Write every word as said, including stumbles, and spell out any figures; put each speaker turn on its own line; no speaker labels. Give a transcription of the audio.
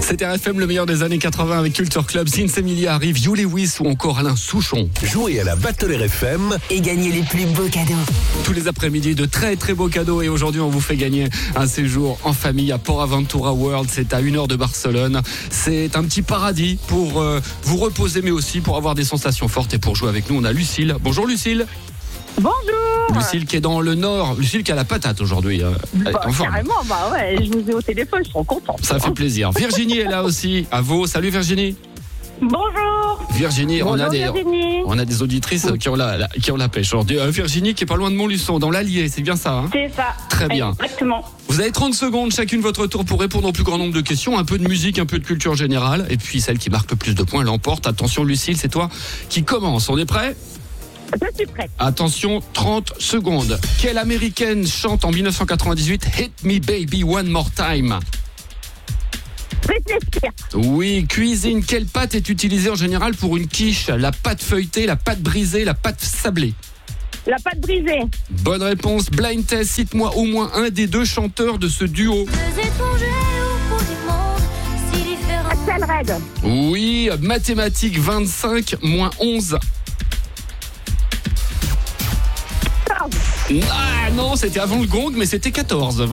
C'était R F M, le meilleur des années quatre-vingts avec Culture Club. Vince Emilia arrive, Hugh Lewis ou encore Alain Souchon.
Jouez à la Battle R F M
et gagnez les plus beaux cadeaux.
Tous les après-midi, de très très beaux cadeaux. Et aujourd'hui, on vous fait gagner un séjour en famille à Port Aventura World. C'est à une heure de Barcelone. C'est un petit paradis pour euh, vous reposer, mais aussi pour avoir des sensations fortes. Et pour jouer avec nous, on a Lucille. Bonjour Lucille.
Bonjour.
Lucille qui est dans le Nord. Lucille qui a la patate aujourd'hui. Euh, elle est
Bah,
en forme.
carrément, bah ouais, je vous ai au téléphone, je suis contente.
Ça fait plaisir. Virginie est là aussi, à Vaud. Salut Virginie.
Bonjour.
Virginie, on
Bonjour
a des
Virginie.
on a des auditrices qui ont la, la- qui ont la pêche. Aujourd'hui, euh, Virginie qui est pas loin de Montluçon, dans l'Allier, c'est bien ça hein?
C'est ça.
Très bien.
Exactement.
Vous avez trente secondes chacune votre tour pour répondre au plus grand nombre de questions, un peu de musique, un peu de culture générale, et puis celle qui marque le plus de points l'emporte. Attention Lucille, c'est toi qui commence. On est prêt?
Je suis prête.
Attention, trente secondes. Quelle américaine chante en dix-neuf cent quatre-vingt-dix-huit Hit Me Baby One More Time?
Réfléchir.
Oui, cuisine. Quelle pâte est utilisée en général pour une quiche? La pâte feuilletée, la pâte brisée, la pâte sablée?
La pâte brisée.
Bonne réponse. Blind test, cite-moi au moins un des deux chanteurs de ce duo.
Axel Red.
Oui, mathématiques, vingt-cinq moins onze. Ah non, c'était avant le gong, mais c'était quatorze.